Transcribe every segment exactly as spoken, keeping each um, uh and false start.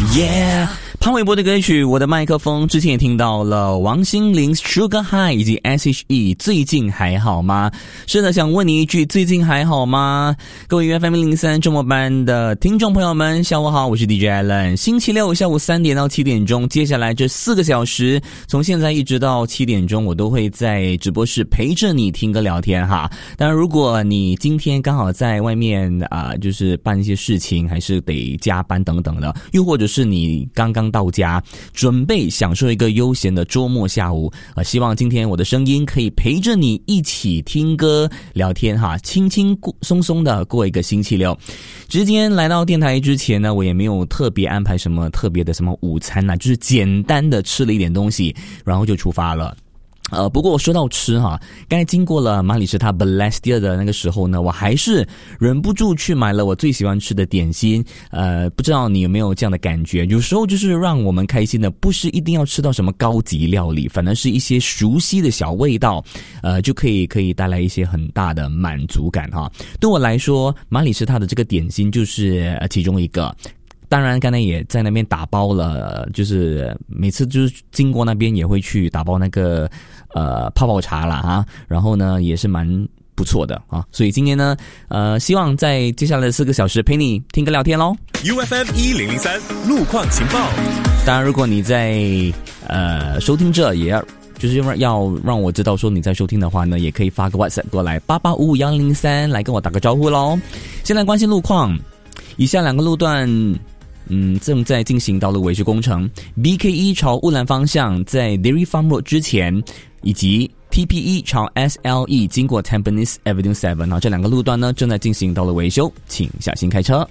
Yeah， 潘玮柏的歌曲《我的麦克风》，之前也听到了王心凌 Sugar High 以及 S H E 最近还好吗？是的，想问你一句，最近还好吗？各位 U F M 零三周末班的听众朋友们，下午好，我是 D J Alan。星期六下午三点到七点钟，接下来这四个小时，从现在一直到七点钟，我都会在直播室陪着你听歌聊天哈。当然，如果你今天刚好在外面啊、呃，就是办一些事情，还是得加班等等的，又或者是你刚刚到家，准备享受一个悠闲的周末下午，呃，希望今天我的声音可以陪着你一起听歌聊天哈，轻轻松松的过一个星期六。直接来到电台之前呢，我也没有特别安排什么特别的什么午餐啊，就是简单的吃了一点东西，然后就出发了。呃，不过我说到吃哈，刚才经过了马里士他 Balestier 的那个时候呢，我还是忍不住去买了我最喜欢吃的点心。呃，不知道你有没有这样的感觉？有时候就是让我们开心的，不是一定要吃到什么高级料理，反而是一些熟悉的小味道，呃，就可以可以带来一些很大的满足感哈。对我来说，马里士他的这个点心就是呃其中一个。当然刚才也在那边打包了，就是每次就是经过那边也会去打包那个呃泡泡茶啦哈，然后呢也是蛮不错的啊，所以今天呢呃希望在接下来的四个小时陪你听歌聊天咯。 U F M 一零零三路况情报。 当然如果你在呃收听这也要就是要让我知道说你在收听的话呢，也可以发个 WhatsApp 过来八八五五一零零三来跟我打个招呼咯。先来关心路况，以下两个路段嗯，正在进行道路维修工程。B K 一 朝乌兰方向，在 Dairy Farm Road 之前，以及 T P 一 朝 S L E 经过 Tampines Avenue 七，然后这两个路段呢正在进行道路维修，请小心开车。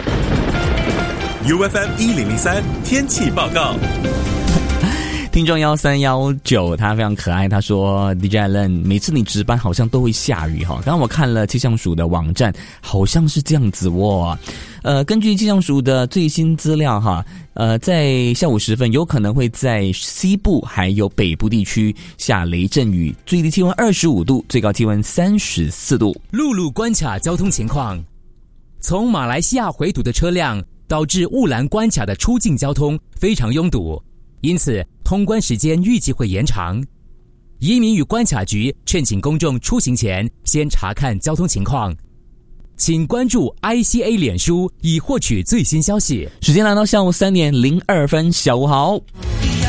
U F M 一零零三天气报告。 听众一三一九他非常可爱，他说 D J Alan 每次你值班好像都会下雨哈。刚刚我看了气象署的网站，好像是这样子哦。呃，根据气象署的最新资料哈，呃，在下午时分有可能会在西部还有北部地区下雷阵雨，最低气温二十五度，最高气温三十四度。 陆路关卡交通情况，从马来西亚回堵的车辆导致乌兰关卡的出境交通非常拥堵，因此通关时间预计会延长。移民与关卡局劝请公众出行前先查看交通情况，请关注 I C A 脸书以获取最新消息。 时间来到下午三点零二分，下午好。